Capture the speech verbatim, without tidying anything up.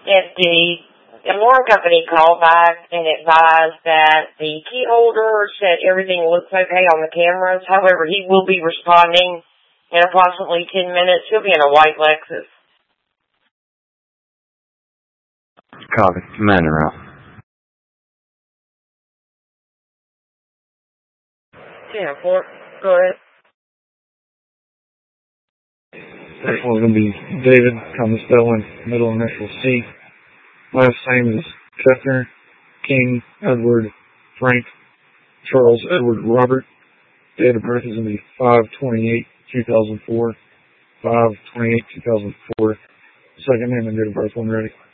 Yes, the alarm company called back and advised that the key holder said everything looks okay on the cameras. However, he will be responding in approximately ten minutes. He'll be in a white Lexus. Copy. Commander out. Yeah, Fort. Go ahead. First one's going to be David, comma spelling, middle initial C. Last name is Kessner, King, Edward, Frank, Charles, Edward, Robert. Date of birth is going to be five twenty-eight two thousand four. five twenty-eight two thousand four. Second name and date of birth when ready.